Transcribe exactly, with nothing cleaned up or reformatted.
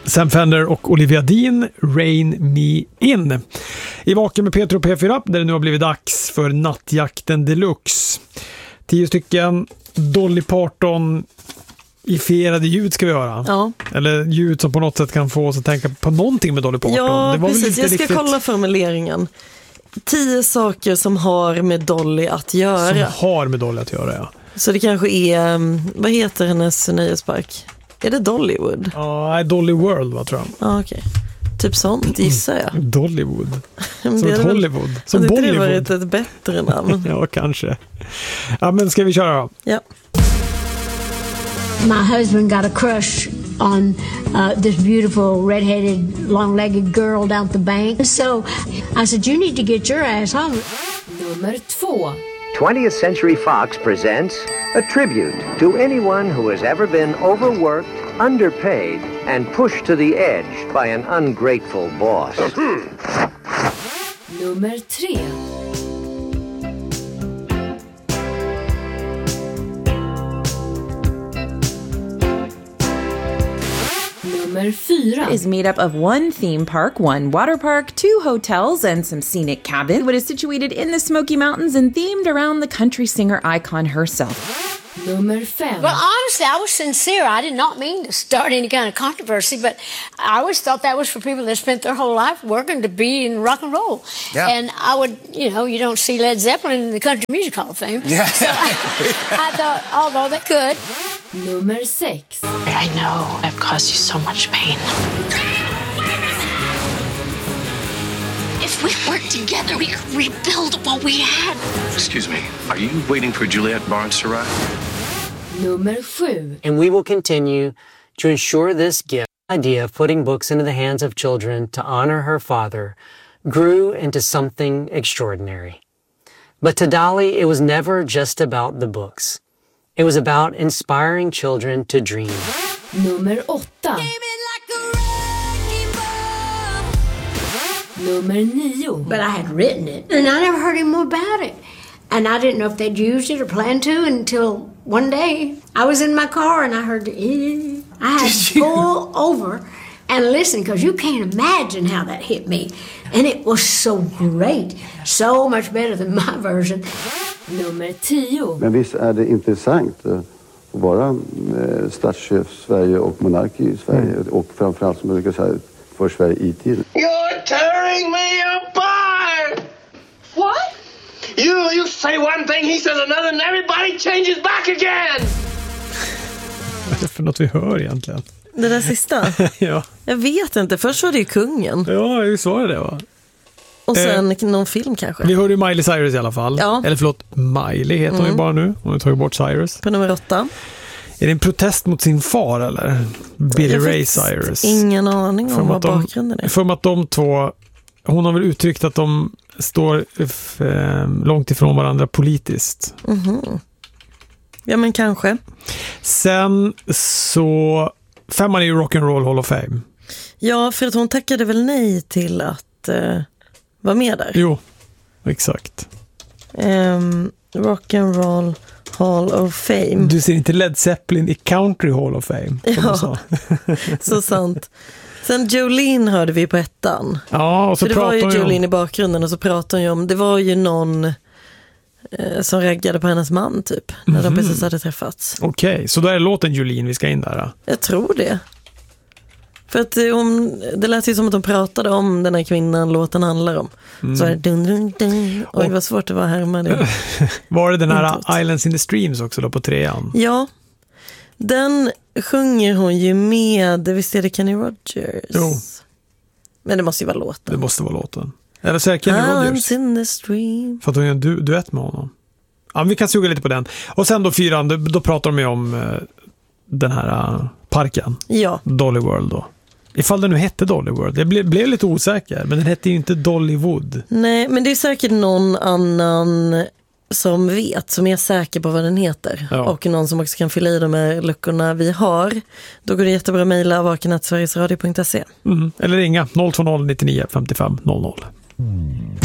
Sam Fender och Olivia Dean, Rain Me In. I Vaken med Peter och P fyra, där det nu har blivit dags för Nattjakten Deluxe. Tio stycken Dolly Parton ifierade ljud ska vi göra. Ja. Eller ljud som på något sätt kan få oss att tänka på någonting med Dolly Parton. Ja, det var precis. Väl inte jag ska riktigt... kolla formuleringen. Tio saker som har med Dolly att göra. Som har med Dolly att göra, ja. Så det kanske är, vad heter hennes nöjespark? Är det Dollywood? Ja, Dolly World, vad tror jag. Ja, okej. Typ sånt, gissar jag. Dollywood. Som det ett väl, Hollywood. Som hade Bollywood. Hade det varit ett bättre namn? Ja, kanske. Ja, men ska vi köra då? Ja. My husband got a crush on uh, this beautiful red-headed, long-legged girl down at the bank. So I said, you need to get your ass home. Nummer två. twentieth Century Fox presents a tribute to anyone who has ever been overworked, underpaid, and pushed to the edge by an ungrateful boss. Nummer tre. Nummer fyra is made up of one theme park, one water park, two hotels, and some scenic cabins. It is situated in the Smoky Mountains and themed around the country singer icon herself. Nummer fem. Well, honestly, I was sincere. I did not mean to start any kind of controversy, but I always thought that was for people that spent their whole life working to be in rock and roll. Yeah. And I would, you know, you don't see Led Zeppelin in the Country Music Hall of Fame. Yeah. So I, I thought, although they could. Nummer sex. I know I've caused you so much pain. If we worked together, we could rebuild what we had. Excuse me, are you waiting for Juliette Barnes to arrive? Nummer sju. And we will continue to ensure this gift idea of putting books into the hands of children to honor her father grew into something extraordinary. But to Dolly, it was never just about the books. It was about inspiring children to dream. Nummer åtta. Nummer nio. But I had written it, and I never heard any more about it. And I didn't know if they'd used it or planned to until one day I was in my car and I heard the, eh. I had to pull over and listen because you can't imagine how that hit me. And it was so great. So much better than my version. Nummer tio. Men visst är det intressant att vara statschef Sverige och monark i Sverige. Mm. Och framförallt som jag brukar säga för Sverige i tiden. You're tearing me apart! What? You you say one thing, he says another, and everybody changes back again! Vad är det för något vi hör egentligen? Det där sista? Ja. Jag vet inte, först var det ju kungen. Ja, vi svarade det, va? Och sen eh, någon film kanske. Vi hörde ju Miley Cyrus i alla fall. Ja. Eller förlåt, Miley heter mm. hon ju bara nu. Hon har tagit bort Cyrus. På nummer åtta. Är det en protest mot sin far eller? Billy Ray Cyrus. Ingen aning om vad de, bakgrunden är. För att de två, hon har väl uttryckt att de står f, eh, långt ifrån varandra politiskt. Mm-hmm. Ja, men kanske. Sen så, femman är ju Rock and Roll Hall of Fame. Ja, för att hon tackade väl nej till att eh, vara med där. Jo, exakt. Um, Rock and Roll Hall of Fame. Du ser inte Led Zeppelin i Country Hall of Fame. Ja, så sant. Sen Jolene hörde vi på ettan. Ja, och så för det var ju Jolene om... i bakgrunden och så pratade hon ju om, det var ju någon eh, som reagerade på hennes man typ, när mm-hmm. de precis hade träffats. Okej, okay, så då är det låten Jolene vi ska in där då? Jag tror det. För att hon, det lät ju som att de pratade om den här kvinnan låten handlar om. Mm. Så här dun, dun, dun. Oj, vad svårt det var här med det. Var det den här Islands in the Streams också då på trean? Ja. Den sjunger hon ju med, visst är det Kenny Rogers? Jo. Men det måste ju vara låten. Det måste vara låten. Eller så är det Kenny Islands Rogers. In the stream. För att hon gör en du- duett med honom. Ja, vi kan suga lite på den. Och sen då fyran, då, då pratar de ju om uh, den här uh, parken. Ja. Dolly World då. Ifall den nu hette Dolly World. Jag blev, blev lite osäker, men den hette ju inte Dollywood. Nej, men det är säkert någon annan som vet, som är säker på vad den heter. Ja. Och någon som också kan fylla i de här luckorna vi har. Då går det jättebra att mejla vaken at sverigesradio punkt se. Mm. Eller ringa noll två noll nittionio femtiofem noll noll.